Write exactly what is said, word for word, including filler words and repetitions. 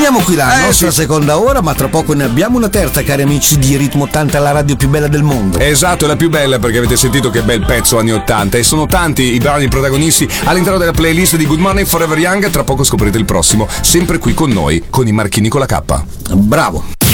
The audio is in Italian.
Finiamo qui la Eh, nostra sì. seconda ora, ma tra poco ne abbiamo una terza, cari amici di Ritmo ottanta, la radio più bella del mondo. Esatto, è la più bella perché avete sentito che bel pezzo anni ottanta e sono tanti i brani protagonisti all'interno della playlist di Good Morning Forever Young. Tra poco scoprirete il prossimo, sempre qui con noi, con i marchini con la K. Bravo.